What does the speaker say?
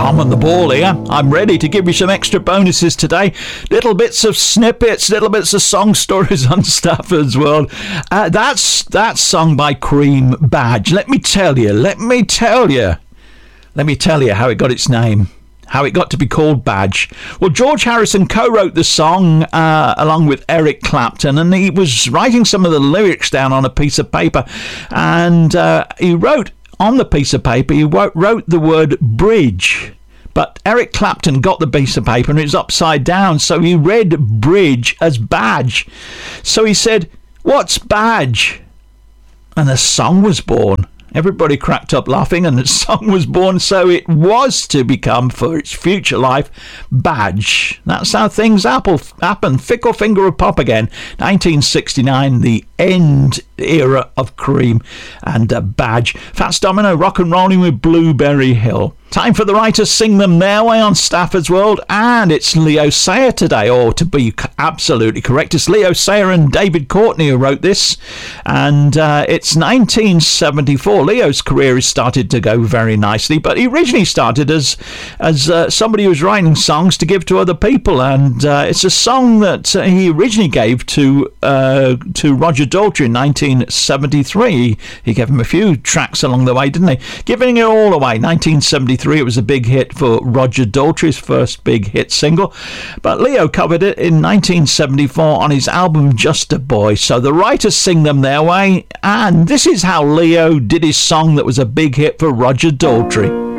Tom on the ball here. I'm ready to give you some extra bonuses today. Little bits of snippets, little bits of song stories on Stafford's World. That's sung by Cream, Badge. Let me tell you how it got its name. How it got to be called Badge. Well, George Harrison co-wrote the song along with Eric Clapton, and he was writing some of the lyrics down on a piece of paper, and he wrote on the piece of paper, he wrote the word bridge. But Eric Clapton got the piece of paper and it was upside down, so he read bridge as badge. So he said, "What's badge?" And a song was born. Everybody cracked up laughing and the song was born, so it was to become, for its future life, Badge. That's how things happen. Fickle Finger of Pop again. 1969, the end era of Cream and Badge. Fats Domino, Rock and Rolling with Blueberry Hill. Time for the writers sing them their way on Stafford's World, and it's Leo Sayer today, or to be absolutely correct, it's Leo Sayer and David Courtney who wrote this, and it's 1974. Leo's career has started to go very nicely, but he originally started as somebody who was writing songs to give to other people, and it's a song that he originally gave to Roger Daltrey in 1973. He gave him a few tracks along the way, didn't he? Giving It All Away, 1973. It was a big hit for Roger Daltrey's first big hit single, but Leo covered it in 1974 on his album Just a Boy. So the writers sing them their way, and this is how Leo did his song that was a big hit for Roger Daltrey.